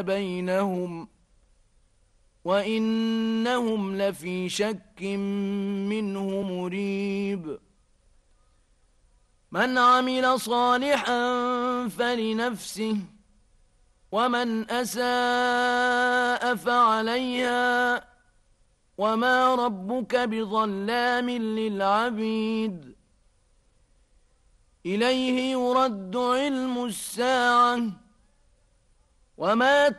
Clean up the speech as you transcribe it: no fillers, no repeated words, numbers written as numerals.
بينهم وإنهم لفي شك منه مريب. من عمل صالحا فلنفسه ومن أساء فعليها وما ربك بظلام للعبيد. إليه يرد علم الساعة وما